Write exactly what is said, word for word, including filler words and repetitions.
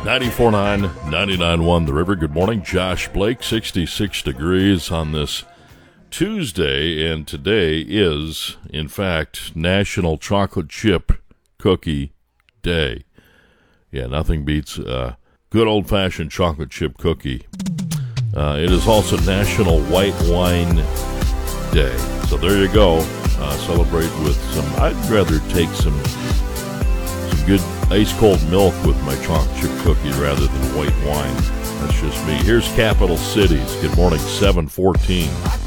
ninety-four point nine, ninety-nine point one The River. Good morning, Josh Blake. sixty-six degrees on this Tuesday, and today is, in fact, National Chocolate Chip Cookie Day. Yeah, nothing beats a good old-fashioned chocolate chip cookie. Uh, it is also National White Wine Day. So there you go. Uh, celebrate with some, I'd rather take some some good ice-cold milk with my chocolate chip cookie rather than white wine. That's just me. Here's Capital Cities. Good morning, seven fourteen.